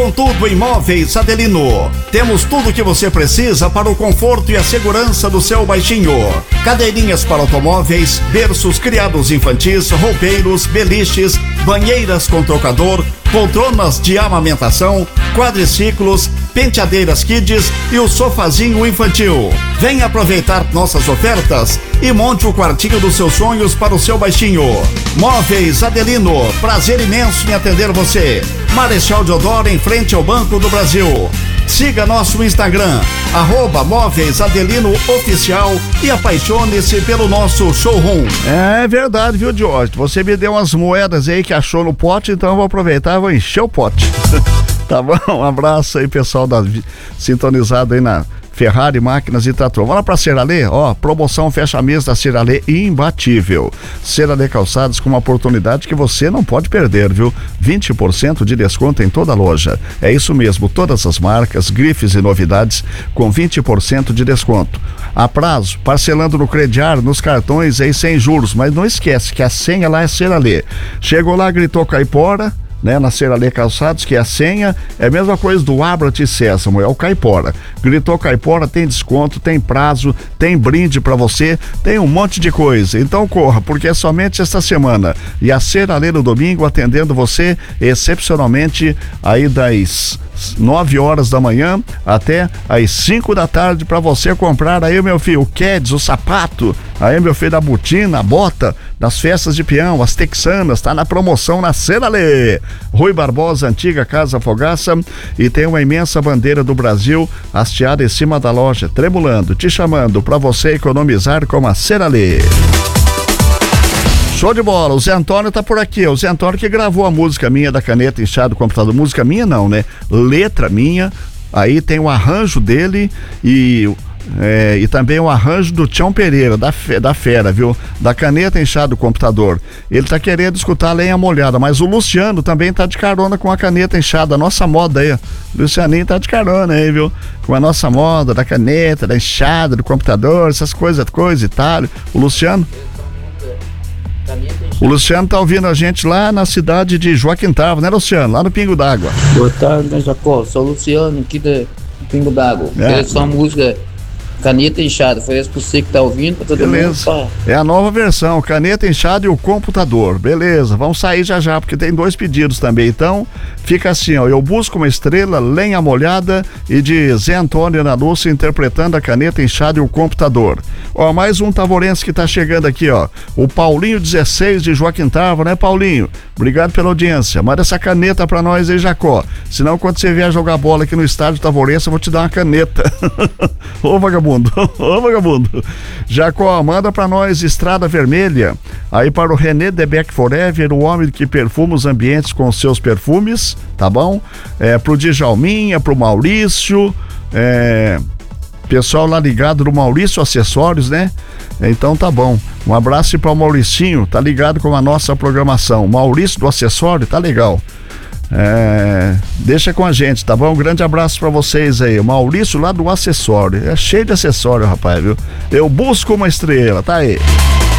com tudo em Móveis Adelino. Temos tudo o que você precisa para o conforto e a segurança do seu baixinho. Cadeirinhas para automóveis, berços criados infantis, roupeiros, beliches, banheiras com trocador, poltronas de amamentação, quadriciclos, penteadeiras kids e o sofazinho infantil. Venha aproveitar nossas ofertas e monte o quartinho dos seus sonhos para o seu baixinho. Móveis Adelino, prazer imenso em atender você. Marechal Deodoro, em frente ao Banco do Brasil. Siga nosso Instagram, @Móveis Adelino Oficial, e apaixone-se pelo nosso showroom. É verdade, viu, Jorge? Você me deu umas moedas aí que achou no pote, então eu vou aproveitar e vou encher o pote. Tá bom? Um abraço aí, pessoal sintonizado aí na Ferrari Máquinas e Trator. Vamos lá pra Seralê, promoção fecha-mês da Seralê imbatível. Seralê Calçados com uma oportunidade que você não pode perder, viu? 20% de desconto em toda a loja. É isso mesmo, todas as marcas, grifes e novidades com 20% de desconto. A prazo, parcelando no crediário, nos cartões aí sem juros, mas não esquece que a senha lá é Seralê. Chegou lá, gritou Caipora, né, na Seralê Calçados, que é a senha, é a mesma coisa do Abra-te Sésamo, é o Caipora. Gritou Caipora, tem desconto, tem prazo, tem brinde pra você, tem um monte de coisa. Então corra, porque é somente esta semana. E a Seralê no domingo atendendo você excepcionalmente aí das 9 horas da manhã até às 5 da tarde para você comprar aí, meu filho, o Keds, o sapato, aí, meu filho, da botina, a bota das festas de peão, as texanas, tá na promoção na Seralê. Rui Barbosa, antiga Casa Fogaça, e tem uma imensa bandeira do Brasil hasteada em cima da loja, tremulando, te chamando para você economizar com a Seralê. Show de bola, o Zé Antônio tá por aqui, o Zé Antônio que gravou a música minha da Caneta Inchada do Computador, música minha não, né? Letra minha, aí tem o arranjo dele e também o arranjo do Tião Pereira, da Fera, viu? Da Caneta Inchada do Computador. Ele tá querendo escutar a Lenha Molhada, mas o Luciano também tá de carona com a Caneta Inchada, a nossa moda aí. O Lucianinho tá de carona aí, viu? Com a nossa moda da caneta, da enxada, do computador, essas coisas e tal. O Luciano tá ouvindo a gente lá na cidade de Joaquim Tava, né, Luciano? Lá no Pingo d'Água. Boa tarde, né, Jacó? Sou o Luciano aqui do Pingo d'Água. Essa música Caneta Inchada, foi essa pra você que tá ouvindo, pra todo beleza. Mundo. É a nova versão, Caneta Inchada e o Computador. Beleza, vamos sair já, porque tem 2 pedidos também. Então, fica assim, Eu Busco uma Estrela, Lenha Molhada, e de Zé Antônio na Lúcia interpretando a Caneta Inchada e o Computador. Mais um tavorense que tá chegando aqui, o Paulinho 16 de Joaquim Tava, né, Paulinho? Obrigado pela audiência. Manda essa caneta pra nós aí, Jacó. Senão, quando você vier jogar bola aqui no estádio Tavorense, eu vou te dar uma caneta. Ô, vagabundo. Ô, vagabundo. Jacó, manda pra nós Estrada Vermelha. Aí para o René Debeck Forever, o homem que perfuma os ambientes com seus perfumes, tá bom? Pro Djalminha, pro Maurício, pessoal lá ligado no Maurício Acessórios, né? Então tá bom. Um abraço para o Mauricinho, tá ligado com a nossa programação. Maurício do Acessório, tá legal. Deixa com a gente, tá bom? Um grande abraço pra vocês aí, o Maurício lá do Acessório, é cheio de acessório, rapaz, viu? Eu Busco uma Estrela, tá aí.